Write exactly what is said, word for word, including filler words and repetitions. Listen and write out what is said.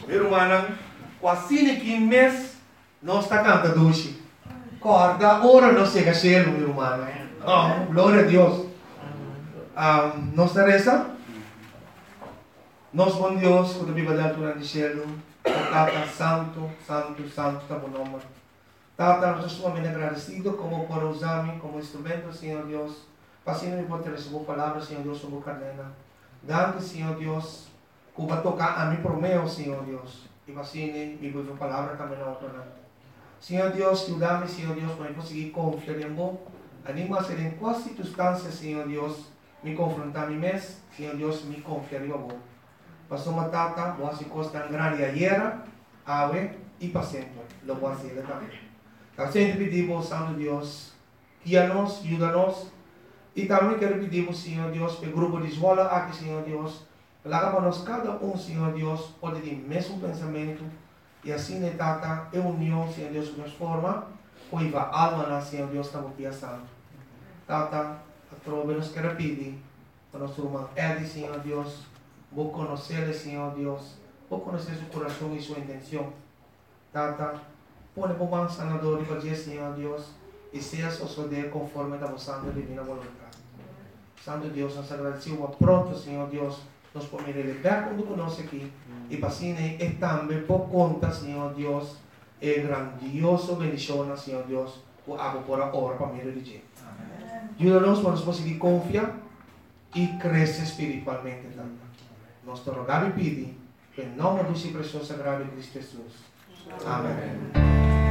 Meu irmão, quase que mês nós está cantando doce. Corda, ora não chega a ser, meu irmão. Oh, glória a Deus. Um, nós está reza? Nós, bom Deus, quando a Bíblia da altura de cielo, Tata, santo, santo, santo, está bom nome. Tata, nós estamos sumamente agradecidos como por usar-me como instrumento, Senhor Deus. Passinho por ter recebido palavras, Senhor Deus, sobre o cadena. Dando, Senhor Deus, que vai tocar a mim por meu, Senhor Deus. E passinho, me vou palavra também na outra. Senhor Deus, ajuda-me, Senhor Deus, para eu conseguir confiar em você. Anima a ser em qual circunstância, Senhor Deus, me confrontar a mim mesmo, Senhor Deus, me confiar em você. Passou uma tata, boa se costa grande ayer, ave e para sempre. Lo voy a hacer também. Então, sempre pedimos, Santo Deus, guia-nos, ajuda-nos. E também quero pedir, Senhor Deus, para o grupo de escola aqui, Senhor Deus, para que nós, cada um, Senhor Deus, pode ter o mesmo pensamento. E assim, né, tata, é união, Senhor Deus, que nos forma, pois a alma, Senhor Deus, está muito santo. Tata, a trova nos quer pedir, para nosso irmão Edi, Senhor Deus, vou conhecer, Senhor Deus, vou conhecer seu coração e sua intenção. Tata, põe por mão sanador e fazer, Senhor Deus, e seja suceder conforme a vossa divina vontade. Santo Deus, nós agradecemos pronto, Senhor Deus, nos podemos libertar quando conosco aqui. E para assim, é também por conta, Senhor Deus, é grandioso bendição, Senhor Deus, o abo por a hora para mim religião. Ajuda-nos para nós conseguir confiar e crescer espiritualmente. Nós te rogamos e pedimos, em nome do seu precioso sagrado Cristo Jesus. Amém.